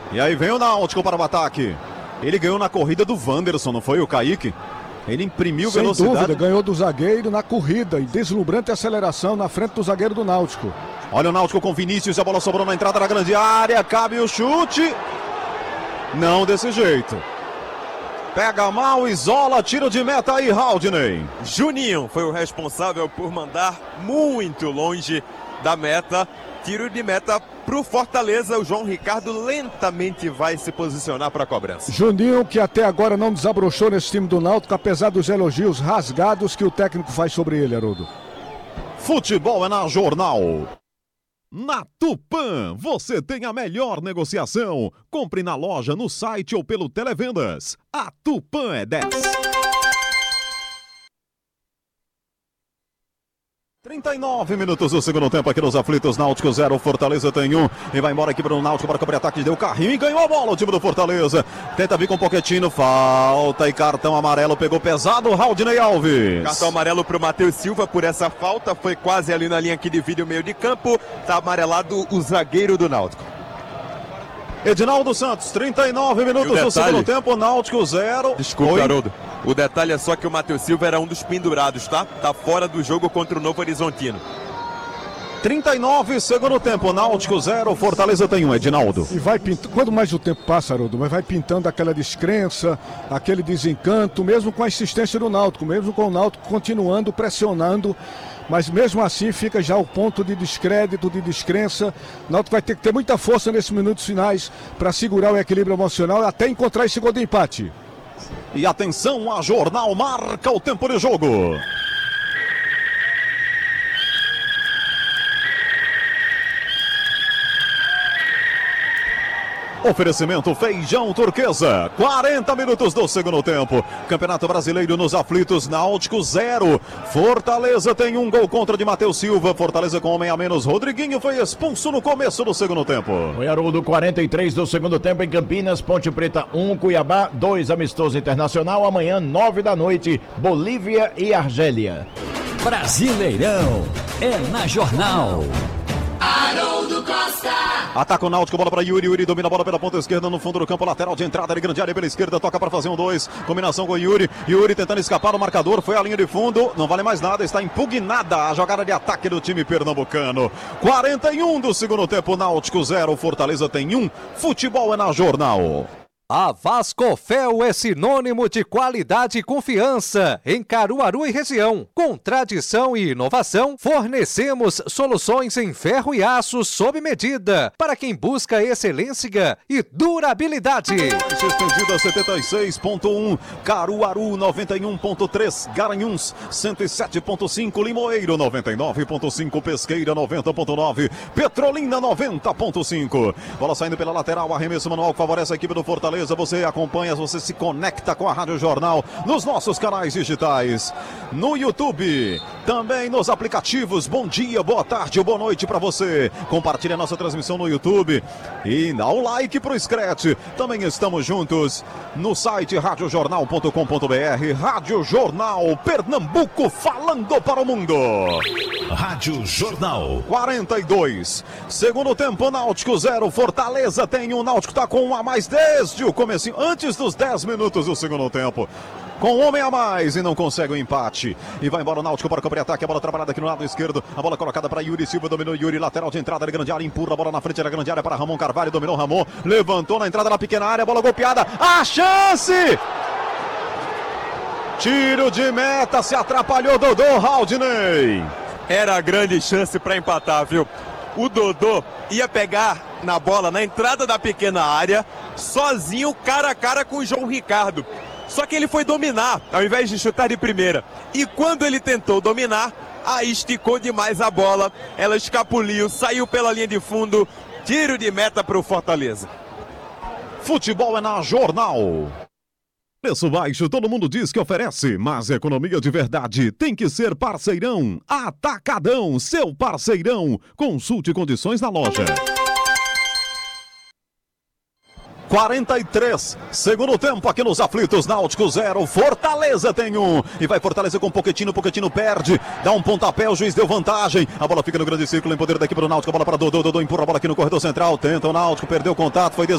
E aí vem o Náutico para o ataque. Ele ganhou na corrida do Wanderson, não foi o Kaique? Ele imprimiu velocidade. Sem dúvida, ganhou do zagueiro na corrida e deslumbrante aceleração na frente do zagueiro do Náutico. Olha o Náutico com Vinícius, a bola sobrou na entrada da grande área, cabe o chute. Não desse jeito. Pega mal, isola, tiro de meta aí, Haldney. Juninho foi o responsável por mandar muito longe da meta. Tiro de meta pro Fortaleza. O João Ricardo lentamente vai se posicionar para a cobrança. Juninho, que até agora não desabrochou nesse time do Náutico, apesar dos elogios rasgados que o técnico faz sobre ele, Haroldo. Futebol é na Jornal. Na Tupã, você tem a melhor negociação. Compre na loja, no site ou pelo Televendas. A Tupã é 10. 39 minutos do segundo tempo aqui nos aflitos. Náutico 0, Fortaleza tem 1. E vai embora aqui para o Náutico para cobrir ataque. Deu carrinho e ganhou a bola o time do Fortaleza. Tenta vir com o Pochettino. Falta e cartão amarelo. Pegou pesado o Haldney Alves. Cartão amarelo para o Matheus Silva por essa falta. Foi quase ali na linha que divide o meio de campo. Tá amarelado o zagueiro do Náutico. Edinaldo Santos, 39 minutos do segundo tempo. Náutico 0. Desculpa, Haroldo. O detalhe é só que o Matheus Silva era um dos pendurados, tá? Tá fora do jogo contra o Novo Horizontino. 39, segundo tempo. Náutico 0, Fortaleza tem 1, Edinaldo. E vai pintando, quando mais o tempo passa, Haroldo, mas vai pintando aquela descrença, aquele desencanto, mesmo com a insistência do Náutico, mesmo com o Náutico continuando, pressionando. Mas mesmo assim fica já o ponto de descrédito, de descrença. O Náutico vai ter que ter muita força nesses minutos finais para segurar o equilíbrio emocional até encontrar esse gol de empate. E atenção, a Jornal marca o tempo de jogo. Oferecimento Feijão Turquesa, 40 minutos do segundo tempo. Campeonato Brasileiro nos aflitos, Náutico 0. Fortaleza tem 1 gol contra de Matheus Silva. Fortaleza com homem a menos. Rodriguinho foi expulso no começo do segundo tempo. Foi Haroldo, 43 do segundo tempo em Campinas. Ponte Preta 1, Cuiabá 2, amistoso internacional. Amanhã 9 da noite, Bolívia e Argélia. Brasileirão é na Jornal. Haroldo Costa. Ataca o Náutico, bola para Yuri. Yuri domina a bola pela ponta esquerda no fundo do campo, lateral de entrada de grande área pela esquerda, toca para fazer um 2. Combinação com Yuri. Yuri tentando escapar do marcador, foi à linha de fundo, não vale mais nada, está impugnada a jogada de ataque do time pernambucano. 41 do segundo tempo, Náutico 0, Fortaleza tem 1. Futebol é na Jornal. A Vascofel é sinônimo de qualidade e confiança em Caruaru e região. Com tradição e inovação, fornecemos soluções em ferro e aço sob medida para quem busca excelência e durabilidade. Estendida 76.1, Caruaru 91.3, Garanhuns 107.5, Limoeiro 99.5, Pesqueira 90.9, Petrolina 90.5. Bola saindo pela lateral, arremesso manual que favorece a equipe do Fortaleza. Você acompanha, você se conecta com a Rádio Jornal nos nossos canais digitais, no YouTube, também nos aplicativos. Bom dia, boa tarde ou boa noite para você. Compartilhe a nossa transmissão no YouTube e dá um like pro Scratch. Também estamos juntos no site radiojornal.com.br. Rádio Jornal Pernambuco, falando para o mundo. Rádio Jornal. 42, segundo tempo, Náutico 0, Fortaleza tem 1. Náutico tá com 1 a mais desde o comecinho, antes dos 10 minutos do segundo tempo. Com um homem a mais e não consegue o empate. E vai embora o Náutico para cobrir ataque. A bola trabalhada aqui no lado esquerdo. A bola colocada para Yuri Silva. Dominou Yuri. Lateral de entrada da grande área. Empurra a bola na frente da grande área para Ramon Carvalho. Dominou Ramon. Levantou na entrada da pequena área. Bola golpeada. A chance! Tiro de meta. Se atrapalhou Dodô Haldney. Era a grande chance para empatar, viu? O Dodô ia pegar na bola na entrada da pequena área, sozinho, cara a cara com o João Ricardo. Só que ele foi dominar, ao invés de chutar de primeira. E quando ele tentou dominar, aí esticou demais a bola. Ela escapuliu, saiu pela linha de fundo. Tiro de meta para o Fortaleza. Futebol é na Jornal. Preço baixo, todo mundo diz que oferece, mas economia de verdade tem que ser Parceirão. Atacadão, seu parceirão. Consulte condições na loja. 43, segundo tempo aqui nos aflitos, Náutico 0, Fortaleza tem 1, e vai Fortaleza com Pochettino, Pochettino perde, dá um pontapé, o juiz deu vantagem, a bola fica no grande círculo em poder da equipe do Náutico, a bola para Dodô, Dodô empurra a bola aqui no corredor central, tenta o Náutico, perdeu o contato, foi